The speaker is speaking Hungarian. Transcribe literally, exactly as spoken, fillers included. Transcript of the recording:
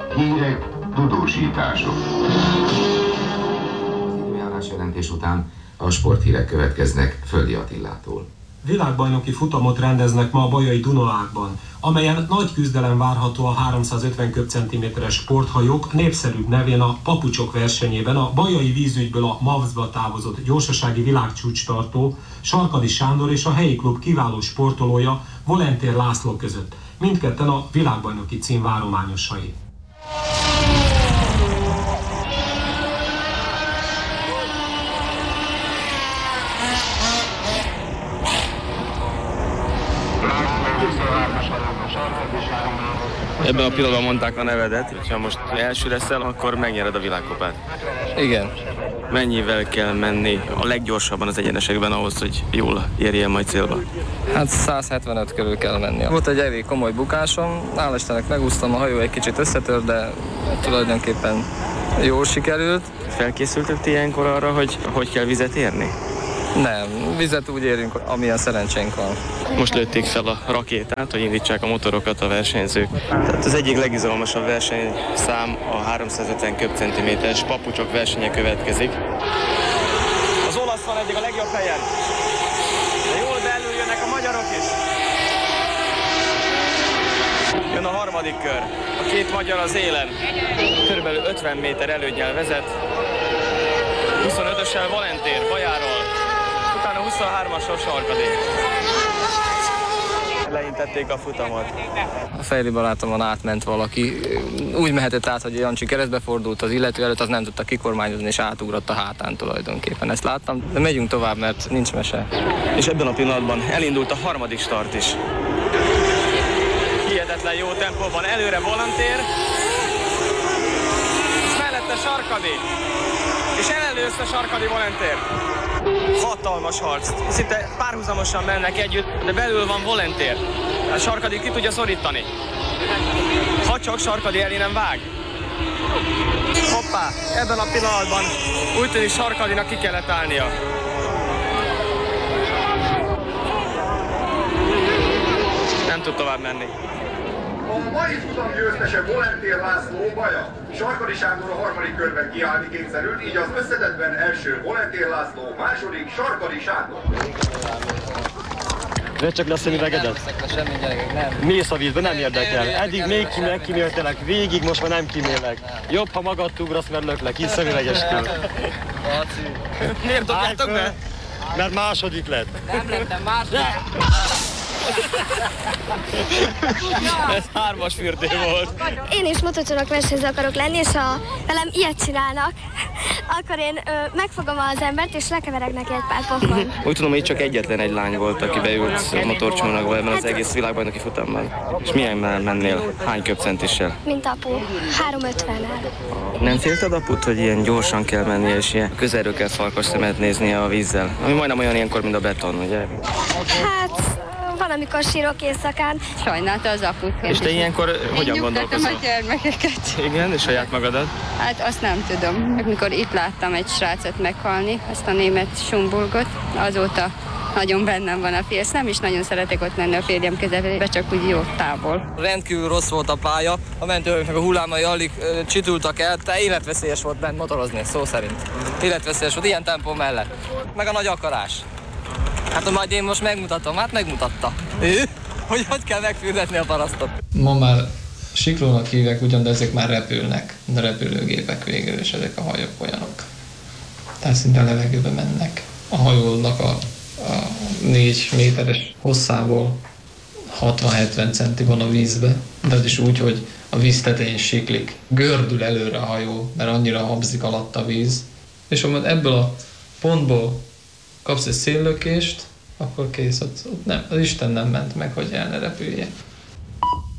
Hírek, tudósítások. Az időjárás jelentés után a sporthírek következnek Földi Attilától. Világbajnoki futamot rendeznek ma a Bajai Dunaágban, amelyen nagy küzdelem várható a háromszázötven köbcentiméteres sporthajók népszerűbb nevén a papucsok versenyében. A bajai vízügyből a mavzba távozott gyorsasági világcsúcstartó Sarkadi Sándor és a helyi klub kiváló sportolója Volentér László között. Mindketten a világbajnoki cím várományosai. Ebben a pillanatban mondták a nevedet, ha most első leszel, akkor megnyered a világkupát. Igen. Mennyivel kell menni a leggyorsabban az egyenesekben ahhoz, hogy jól érjen majd célba? Hát száz hetvenöt körül kell menni. Volt egy elég komoly bukásom, hál' Istennek megúsztam, a hajó egy kicsit összetört, de tulajdonképpen jól sikerült. Felkészültök ti ilyenkor arra, hogy hogy kell vizet érni? Nem, vizet úgy érünk, amilyen szerencsénk van. Most lőtték fel a rakétát, hogy indítsák a motorokat a versenyzők. Tehát az egyik legizgalmasabb versenyszám a háromszázötven köbcentiméteres papucsok versenye következik. Az olasz van eddig a legjobb helyen, de jól belül jönnek a magyarok is. Jön a harmadik kör, a két magyar az élen, körülbelül ötven méter elődnyel vezet, huszonötössel Volentér Bajáról, utána huszonhármassal Sarkadi. Leintették a futamot. A fejli barátomon átment valaki, úgy mehetett át, hogy Jancsi keresztbe fordult az illető előtt, az nem tudta kikormányozni, és átugrott a hátán tulajdonképpen. Ezt láttam, de megyünk tovább, mert nincs mese. És ebben a pillanatban elindult a harmadik start is. Hihetetlen jó tempóban előre Volentér, és mellette Sarkadi, és elelőzte Sarkadi Volentér. Hatalmas harc, szinte párhuzamosan mennek együtt, de belül van Volentér. A Sarkadi ki tudja szorítani. Ha csak Sarkadi elé nem vág. Hoppá, ebben a pillanatban úgy tűnik Sarkadinak ki kellett állnia. Nem tud tovább menni. A mai futam győztese Volentér László Baja. Sarkadi Sándor a harmadik körben kiállni kényszerült, így az összetettben első Volentér László, második Sarkadi Sándor. Vedd csak le a szemüvegedet. Semmi gyerekek, nem. Mész a vízbe, nem érdekel. Eddig még kimélek, kiméltelek, végig, most már nem kimélek. Jobb, ha magad ugrasz, mert löklek, így szemüvegeskül. Miért dobjátok be? Mert második lett. Nem lettem második. Ez hármas fürdő volt. Én is motocsorok versenyző akarok lenni, és ha velem ilyet csinálnak, akkor én ö, megfogom az embert, és lekeverek neki egy pár pofon. Úgy tudom, hogy itt csak egyetlen egy lány volt, aki beült motorcsónakba ebben az egész világbajnoki futamban. És milyen mennél? Hány köbcentissel? Mint apu, három ötvennel. Nem félted aput, hogy ilyen gyorsan kell mennie, és ilyen közelről kell farkas szemet néznie a vízzel? Ami majdnem olyan ilyenkor, mint a beton, ugye? Hát, van, amikor sírok éjszakán. Sajnálta az aput. És te ilyenkor hogyan gondolkozol? Én a gyermekeket. Igen, és saját magadat? Hát azt nem tudom. Amikor itt láttam egy srácot meghalni, azt a német Schumburgot, azóta nagyon bennem van a félsz. Nem is nagyon szeretek ott lenni a férjem közelébe, csak úgy jó távol. Rendkívül rossz volt a pálya, a mentőknek a hullámai alig ö, csitultak el, de életveszélyes volt bent motorozni, szó szerint. Életveszélyes volt, ilyen tempó mellett. Meg a nagy akarás. Hát majd én most megmutatom, hát megmutatta. Hogy hogy kell megfürdetni a parasztot. Ma már siklónak hívják ugyan, de ezek már repülnek. De repülőgépek végül, és ezek a hajók olyanok. Tehát szinte a levegőbe mennek. A hajónak a, a négy méteres hosszából hatvan-hetven centi van a vízbe, de az is úgy, hogy a víz tetején siklik. Gördül előre a hajó, mert annyira habzik alatt a víz. És ha ebből a pontból kapsz egy széllökést, akkor kész, ott, ott nem, az Isten nem ment meg, hogy el ne repülje.